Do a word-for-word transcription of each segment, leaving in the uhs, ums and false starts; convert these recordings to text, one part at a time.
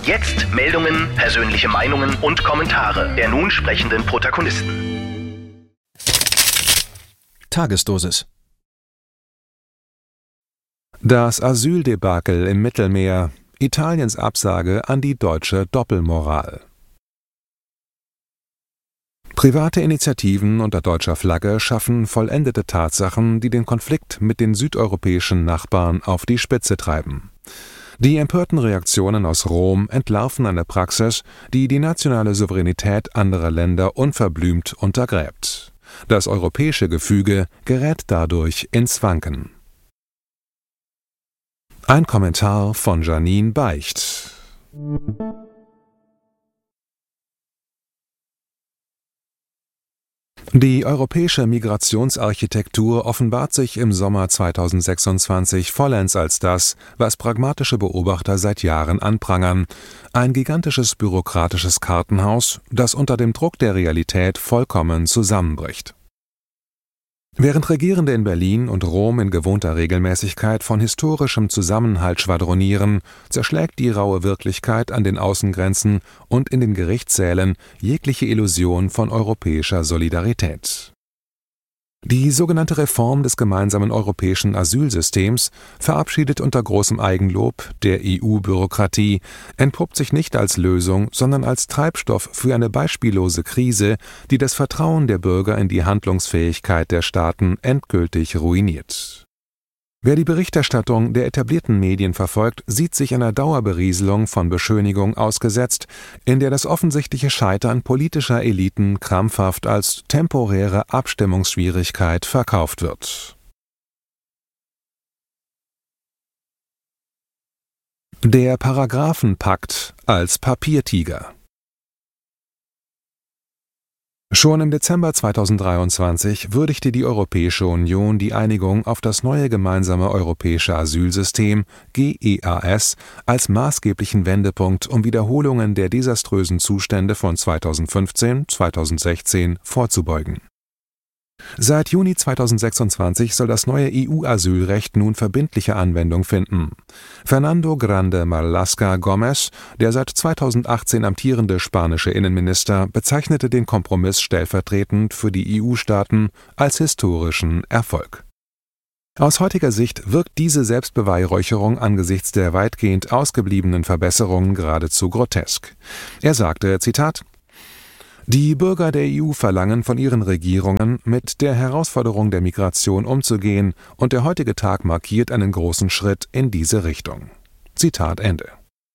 Jetzt Meldungen, persönliche Meinungen und Kommentare der nun sprechenden Protagonisten. Tagesdosis. Das Asyldebakel im Mittelmeer, Italiens Absage an die deutsche Doppelmoral. Private Initiativen unter deutscher Flagge schaffen vollendete Tatsachen, die den Konflikt mit den südeuropäischen Nachbarn auf die Spitze treiben. Die empörten Reaktionen aus Rom entlarven eine Praxis, die die nationale Souveränität anderer Länder unverblümt untergräbt. Das europäische Gefüge gerät dadurch ins Wanken. Ein Kommentar von Janine Beicht. Die europäische Migrationsarchitektur offenbart sich im Sommer zweitausendsechsundzwanzig vollends als das, was pragmatische Beobachter seit Jahren anprangern: ein gigantisches bürokratisches Kartenhaus, das unter dem Druck der Realität vollkommen zusammenbricht. Während Regierende in Berlin und Rom in gewohnter Regelmäßigkeit von historischem Zusammenhalt schwadronieren, zerschlägt die raue Wirklichkeit an den Außengrenzen und in den Gerichtssälen jegliche Illusion von europäischer Solidarität. Die sogenannte Reform des gemeinsamen europäischen Asylsystems, verabschiedet unter großem Eigenlob der E U-Bürokratie, entpuppt sich nicht als Lösung, sondern als Treibstoff für eine beispiellose Krise, die das Vertrauen der Bürger in die Handlungsfähigkeit der Staaten endgültig ruiniert. Wer die Berichterstattung der etablierten Medien verfolgt, sieht sich einer Dauerberieselung von Beschönigung ausgesetzt, in der das offensichtliche Scheitern politischer Eliten krampfhaft als temporäre Abstimmungsschwierigkeit verkauft wird. Der Paragraphenpakt als Papiertiger. Schon im Dezember zweitausenddreiundzwanzig würdigte die Europäische Union die Einigung auf das neue gemeinsame europäische Asylsystem G E A S als maßgeblichen Wendepunkt, um Wiederholungen der desaströsen Zustände von zweitausendfünfzehn, zweitausendsechzehn vorzubeugen. Seit Juni zweitausendsechsundzwanzig soll das neue E U-Asylrecht nun verbindliche Anwendung finden. Fernando Grande Marlaska Gómez, der seit zweitausendachtzehn amtierende spanische Innenminister, bezeichnete den Kompromiss stellvertretend für die E U-Staaten als historischen Erfolg. Aus heutiger Sicht wirkt diese Selbstbeweihräucherung angesichts der weitgehend ausgebliebenen Verbesserungen geradezu grotesk. Er sagte, Zitat: Die Bürger der E U verlangen von ihren Regierungen, mit der Herausforderung der Migration umzugehen, und der heutige Tag markiert einen großen Schritt in diese Richtung. Zitat Ende.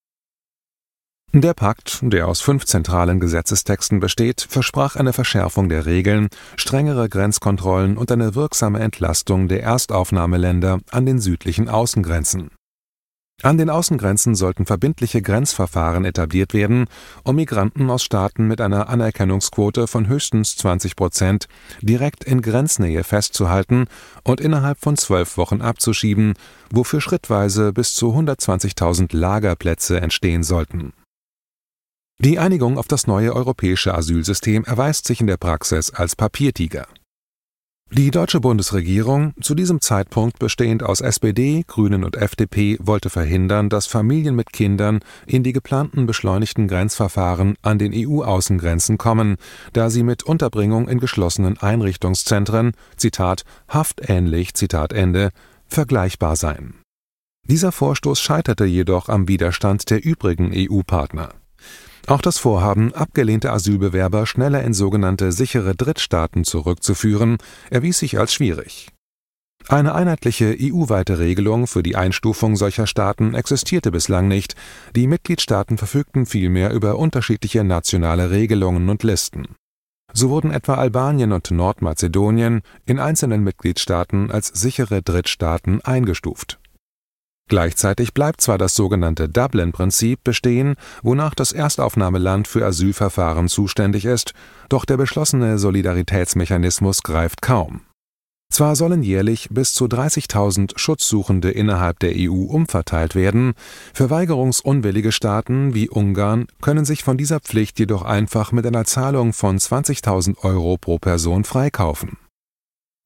Der Pakt, der aus fünf zentralen Gesetzestexten besteht, versprach eine Verschärfung der Regeln, strengere Grenzkontrollen und eine wirksame Entlastung der Erstaufnahmeländer an den südlichen Außengrenzen. An den Außengrenzen sollten verbindliche Grenzverfahren etabliert werden, um Migranten aus Staaten mit einer Anerkennungsquote von höchstens zwanzig Prozent direkt in Grenznähe festzuhalten und innerhalb von zwölf Wochen abzuschieben, wofür schrittweise bis zu hundertzwanzigtausend Lagerplätze entstehen sollten. Die Einigung auf das neue europäische Asylsystem erweist sich in der Praxis als Papiertiger. Die deutsche Bundesregierung, zu diesem Zeitpunkt bestehend aus S P D, Grünen und F D P, wollte verhindern, dass Familien mit Kindern in die geplanten beschleunigten Grenzverfahren an den E U-Außengrenzen kommen, da sie mit Unterbringung in geschlossenen Einrichtungszentren, Zitat, haftähnlich, Zitat Ende, vergleichbar seien. Dieser Vorstoß scheiterte jedoch am Widerstand der übrigen E U-Partner. Auch das Vorhaben, abgelehnte Asylbewerber schneller in sogenannte sichere Drittstaaten zurückzuführen, erwies sich als schwierig. Eine einheitliche E U-weite Regelung für die Einstufung solcher Staaten existierte bislang nicht, die Mitgliedstaaten verfügten vielmehr über unterschiedliche nationale Regelungen und Listen. So wurden etwa Albanien und Nordmazedonien in einzelnen Mitgliedstaaten als sichere Drittstaaten eingestuft. Gleichzeitig bleibt zwar das sogenannte Dublin-Prinzip bestehen, wonach das Erstaufnahmeland für Asylverfahren zuständig ist, doch der beschlossene Solidaritätsmechanismus greift kaum. Zwar sollen jährlich bis zu dreißigtausend Schutzsuchende innerhalb der E U umverteilt werden, verweigerungsunwillige Staaten wie Ungarn können sich von dieser Pflicht jedoch einfach mit einer Zahlung von zwanzigtausend Euro pro Person freikaufen.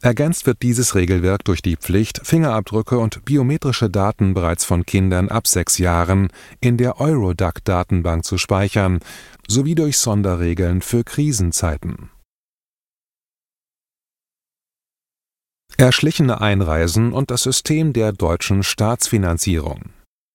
Ergänzt wird dieses Regelwerk durch die Pflicht, Fingerabdrücke und biometrische Daten bereits von Kindern ab sechs Jahren in der Eurodac-Datenbank zu speichern, sowie durch Sonderregeln für Krisenzeiten. Erschlichene Einreisen und das System der deutschen Staatsfinanzierung.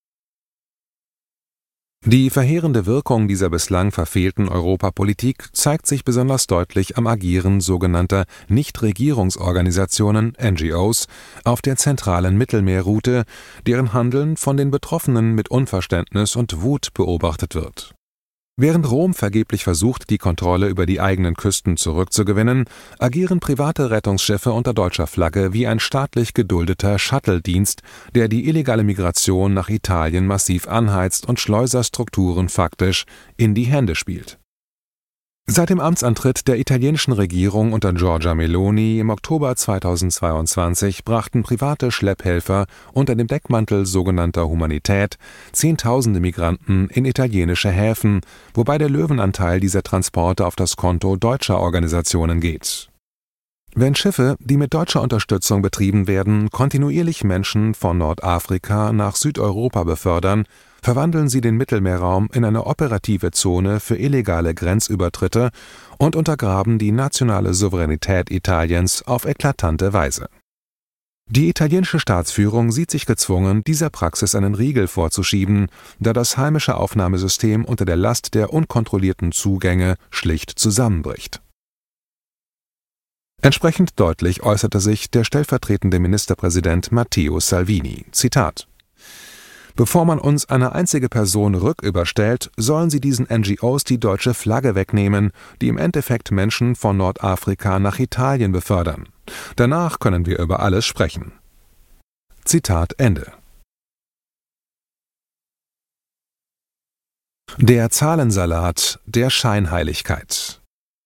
Die verheerende Wirkung dieser bislang verfehlten Europapolitik zeigt sich besonders deutlich am Agieren sogenannter Nichtregierungsorganisationen (N G Os) auf der zentralen Mittelmeerroute, deren Handeln von den Betroffenen mit Unverständnis und Wut beobachtet wird. Während Rom vergeblich versucht, die Kontrolle über die eigenen Küsten zurückzugewinnen, agieren private Rettungsschiffe unter deutscher Flagge wie ein staatlich geduldeter Shuttle-Dienst, der die illegale Migration nach Italien massiv anheizt und Schleuserstrukturen faktisch in die Hände spielt. Seit dem Amtsantritt der italienischen Regierung unter Giorgia Meloni im Oktober zweitausendzweiundzwanzig brachten private Schlepphelfer unter dem Deckmantel sogenannter Humanität Zehntausende Migranten in italienische Häfen, wobei der Löwenanteil dieser Transporte auf das Konto deutscher Organisationen geht. Wenn Schiffe, die mit deutscher Unterstützung betrieben werden, kontinuierlich Menschen von Nordafrika nach Südeuropa befördern, verwandeln sie den Mittelmeerraum in eine operative Zone für illegale Grenzübertritte und untergraben die nationale Souveränität Italiens auf eklatante Weise. Die italienische Staatsführung sieht sich gezwungen, dieser Praxis einen Riegel vorzuschieben, da das heimische Aufnahmesystem unter der Last der unkontrollierten Zugänge schlicht zusammenbricht. Entsprechend deutlich äußerte sich der stellvertretende Ministerpräsident Matteo Salvini, Zitat: Bevor man uns eine einzige Person rücküberstellt, sollen sie diesen N G Os die deutsche Flagge wegnehmen, die im Endeffekt Menschen von Nordafrika nach Italien befördern. Danach können wir über alles sprechen. Zitat Ende. Der Zahlensalat der Scheinheiligkeit.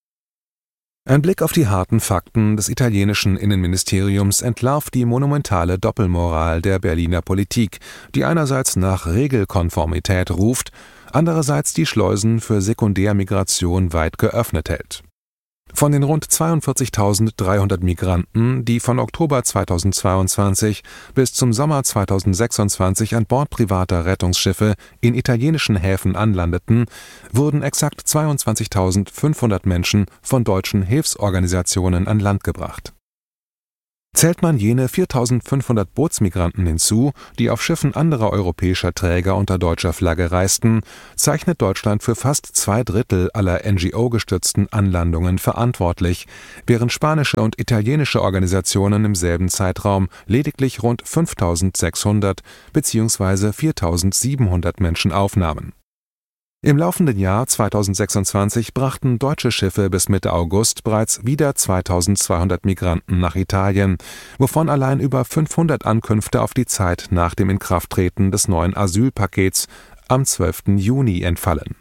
Ein Blick auf die harten Fakten des italienischen Innenministeriums entlarvt die monumentale Doppelmoral der Berliner Politik, die einerseits nach Regelkonformität ruft, andererseits die Schleusen für Sekundärmigration weit geöffnet hält. Von den rund zweiundvierzigtausenddreihundert Migranten, die von Oktober zweitausendzweiundzwanzig bis zum Sommer zweitausendsechsundzwanzig an Bord privater Rettungsschiffe in italienischen Häfen anlandeten, wurden exakt zweiundzwanzigtausendfünfhundert Menschen von deutschen Hilfsorganisationen an Land gebracht. Zählt man jene viertausendfünfhundert Bootsmigranten hinzu, die auf Schiffen anderer europäischer Träger unter deutscher Flagge reisten, zeichnet Deutschland für fast zwei Drittel aller N G O-gestützten Anlandungen verantwortlich, während spanische und italienische Organisationen im selben Zeitraum lediglich rund fünftausendsechshundert bzw. viertausendsiebenhundert Menschen aufnahmen. Im laufenden Jahr zweitausendsechsundzwanzig brachten deutsche Schiffe bis Mitte August bereits wieder zweitausendzweihundert Migranten nach Italien, wovon allein über fünfhundert Ankünfte auf die Zeit nach dem Inkrafttreten des neuen Asylpakets am zwölften Juni entfallen.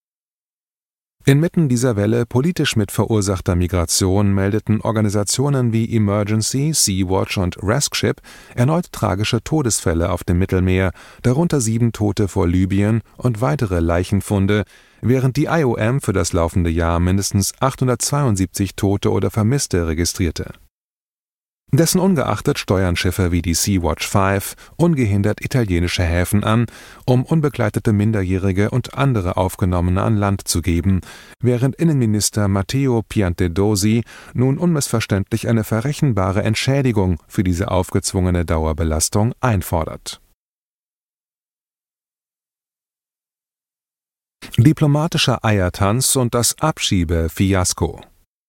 Inmitten dieser Welle politisch mit verursachter Migration meldeten Organisationen wie Emergency, Sea-Watch und Rescship erneut tragische Todesfälle auf dem Mittelmeer, darunter sieben Tote vor Libyen und weitere Leichenfunde, während die I O M für das laufende Jahr mindestens achthundertzweiundsiebzig Tote oder Vermisste registrierte. Dessen ungeachtet steuern Schiffe wie die Sea-Watch fünf ungehindert italienische Häfen an, um unbegleitete Minderjährige und andere Aufgenommene an Land zu geben, während Innenminister Matteo Piantedosi nun unmissverständlich eine verrechenbare Entschädigung für diese aufgezwungene Dauerbelastung einfordert. Diplomatischer Eiertanz und das Abschiebefiasko.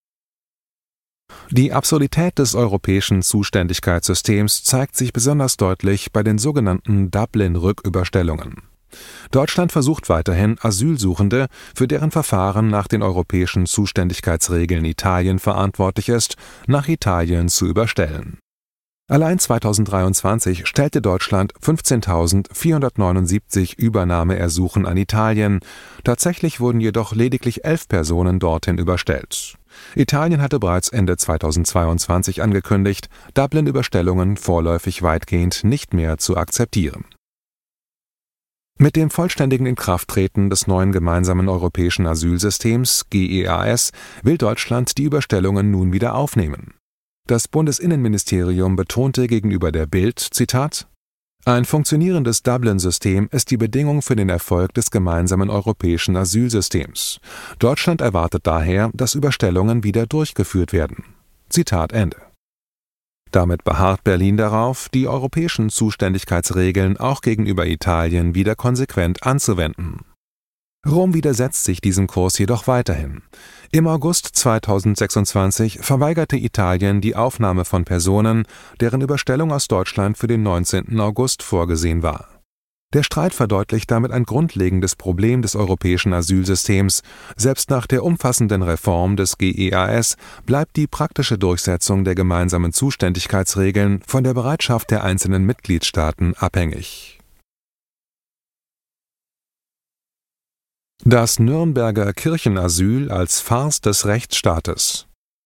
Die Absurdität des europäischen Zuständigkeitssystems zeigt sich besonders deutlich bei den sogenannten Dublin-Rücküberstellungen. Deutschland versucht weiterhin, Asylsuchende, für deren Verfahren nach den europäischen Zuständigkeitsregeln Italien verantwortlich ist, nach Italien zu überstellen. Allein zweitausenddreiundzwanzig stellte Deutschland fünfzehntausendvierhundertneunundsiebzig Übernahmeersuchen an Italien, tatsächlich wurden jedoch lediglich elf Personen dorthin überstellt. Italien hatte bereits Ende zweitausendzweiundzwanzig angekündigt, Dublin-Überstellungen vorläufig weitgehend nicht mehr zu akzeptieren. Mit dem vollständigen Inkrafttreten des neuen gemeinsamen europäischen Asylsystems G E A S will Deutschland die Überstellungen nun wieder aufnehmen. Das Bundesinnenministerium betonte gegenüber der Bild, Zitat: Ein funktionierendes Dublin-System ist die Bedingung für den Erfolg des gemeinsamen europäischen Asylsystems. Deutschland erwartet daher, dass Überstellungen wieder durchgeführt werden. Zitat Ende. Damit beharrt Berlin darauf, die europäischen Zuständigkeitsregeln auch gegenüber Italien wieder konsequent anzuwenden. Rom widersetzt sich diesem Kurs jedoch weiterhin. Im August zweitausendsechsundzwanzig verweigerte Italien die Aufnahme von Personen, deren Überstellung aus Deutschland für den neunzehnten August vorgesehen war. Der Streit verdeutlicht damit ein grundlegendes Problem des europäischen Asylsystems. Selbst nach der umfassenden Reform des G E A S bleibt die praktische Durchsetzung der gemeinsamen Zuständigkeitsregeln von der Bereitschaft der einzelnen Mitgliedstaaten abhängig. Das Nürnberger Kirchenasyl als Farce des Rechtsstaates.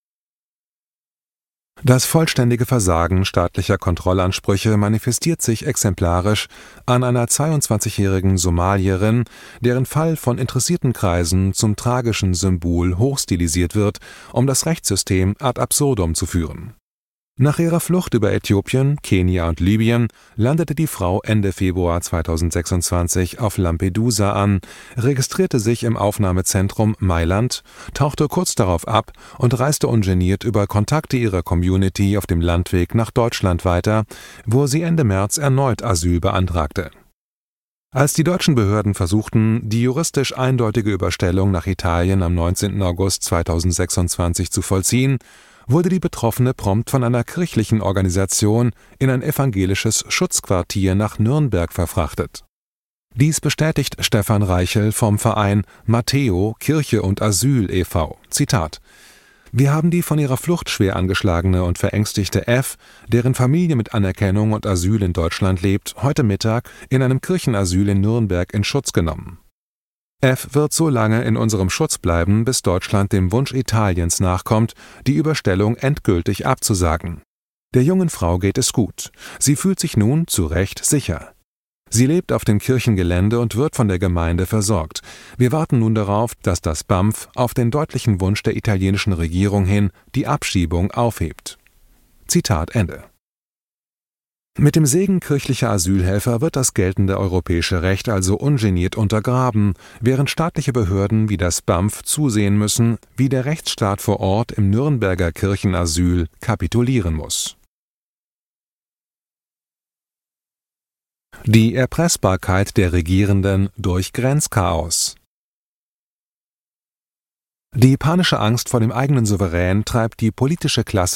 Das vollständige Versagen staatlicher Kontrollansprüche manifestiert sich exemplarisch an einer zweiundzwanzigjährigen Somalierin, deren Fall von interessierten Kreisen zum tragischen Symbol hochstilisiert wird, um das Rechtssystem ad absurdum zu führen. Nach ihrer Flucht über Äthiopien, Kenia und Libyen landete die Frau Ende Februar zweitausendsechsundzwanzig auf Lampedusa an, registrierte sich im Aufnahmezentrum Mailand, tauchte kurz darauf ab und reiste ungeniert über Kontakte ihrer Community auf dem Landweg nach Deutschland weiter, wo sie Ende März erneut Asyl beantragte. Als die deutschen Behörden versuchten, die juristisch eindeutige Überstellung nach Italien am neunzehnten August zweitausendsechsundzwanzig zu vollziehen, wurde die Betroffene prompt von einer kirchlichen Organisation in ein evangelisches Schutzquartier nach Nürnberg verfrachtet. Dies bestätigt Stefan Reichel vom Verein Matteo Kirche und Asyl e V Zitat: Wir haben die von ihrer Flucht schwer angeschlagene und verängstigte F, deren Familie mit Anerkennung und Asyl in Deutschland lebt, heute Mittag in einem Kirchenasyl in Nürnberg in Schutz genommen. F wird so lange in unserem Schutz bleiben, bis Deutschland dem Wunsch Italiens nachkommt, die Überstellung endgültig abzusagen. Der jungen Frau geht es gut. Sie fühlt sich nun zu Recht sicher. Sie lebt auf dem Kirchengelände und wird von der Gemeinde versorgt. Wir warten nun darauf, dass das B A M F auf den deutlichen Wunsch der italienischen Regierung hin die Abschiebung aufhebt. Zitat Ende. Mit dem Segen kirchlicher Asylhelfer wird das geltende europäische Recht also ungeniert untergraben, während staatliche Behörden wie das B A M F zusehen müssen, wie der Rechtsstaat vor Ort im Nürnberger Kirchenasyl kapitulieren muss. Die Erpressbarkeit der Regierenden durch Grenzchaos. Die panische Angst vor dem eigenen Souverän treibt die politische Klasse